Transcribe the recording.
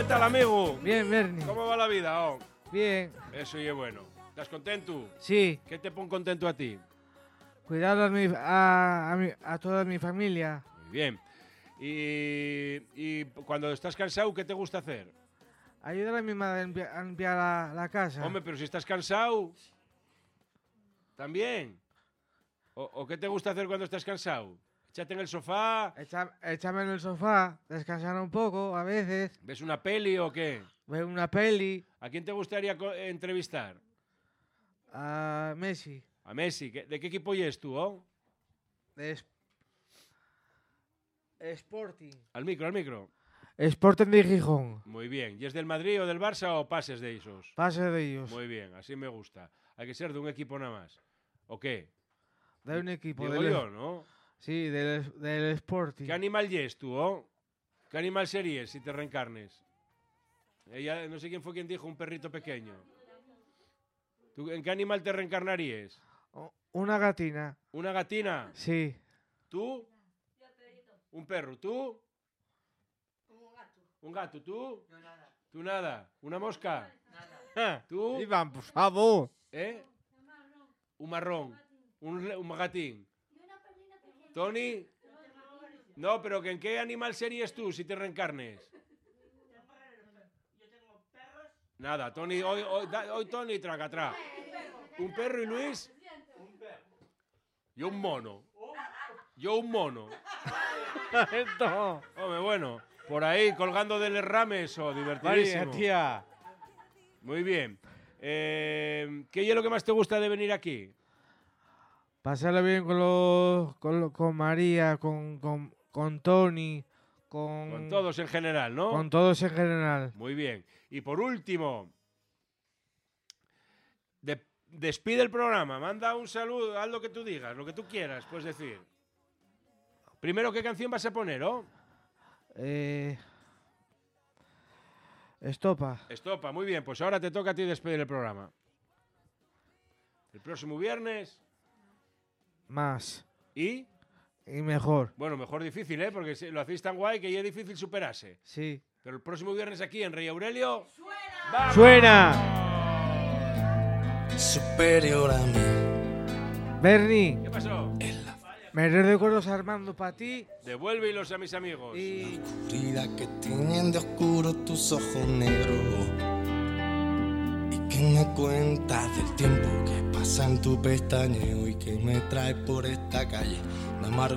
¿Qué tal, amigo? Bien, Bernie. ¿Cómo va la vida? Oh? Bien. Eso y es bueno. ¿Estás contento? Sí. ¿Qué te pone contento a ti? Cuidar a toda mi familia. Muy bien. Y cuando estás cansado, ¿qué te gusta hacer? Ayudar a mi madre a limpiar la casa. Hombre, pero si estás cansado, ¿también? ¿O qué te gusta hacer cuando estás cansado? Échate en el sofá. Échame en el sofá, descansar un poco a veces. ¿Ves una peli o qué? Ver una peli. ¿A quién te gustaría entrevistar? A Messi. A Messi. ¿De qué equipo es tú, oh? De Sporting. Al micro. Sporting de Gijón. Muy bien. ¿Y es del Madrid o del Barça o pases de esos? Pase de ellos. Muy bien, así me gusta. Hay que ser de un equipo nada más. ¿O qué? De un equipo. Digo yo, ¿no? Sí, del Sporting. ¿Qué animal es tú, oh? ¿Qué animal serías si te reencarnes? Ella, no sé quién fue quien dijo, un perrito pequeño. ¿Tú en qué animal te reencarnarías? Una gatina. ¿Una gatina? Sí. ¿Tú? ¿Un perro? ¿Tú? ¿Un gato? ¿Tú? No, nada. ¿Tú nada? ¿Una mosca? Nada. ¿Tú? Iván, por favor. ¿Eh? Un marrón. Un gatín. ¿Tony? No, pero ¿en qué animal serías tú si te reencarnes? Yo tengo perros. Nada, Tony, hoy Tony traga atrás. ¿Un perro y Luis? Un perro. Yo un mono. Yo un mono. Esto. Hombre, bueno, por ahí colgando del rames o divertidísimo. Vaya, tía. Muy bien. ¿Qué es lo que más te gusta de venir aquí? Pasarlo bien con María, con Tony, Con todos en general, ¿no? con todos en general. Muy bien. Y por último, despide el programa, manda un saludo, haz lo que tú digas, lo que tú quieras, puedes decir. Primero, ¿qué canción vas a poner, oh? Estopa. Estopa, muy bien, pues ahora te toca a ti despedir el programa. El próximo viernes. Más. ¿Y? Y mejor. Bueno, mejor difícil, ¿eh? Porque lo hacéis tan guay que ya es difícil superarse. Sí. Pero el próximo viernes aquí en Rey Aurelio. ¡Suena! ¡Suena! Superior a mí. Bernie, ¿Qué pasó? me recuerdos Armando para ti Devuélvelos a mis amigos. y... Oscuridad que tienen de oscuro tus ojos negros. Y que me cuentas del tiempo que pasa en tu pestañeo y que me traes por esta calle. Me amargo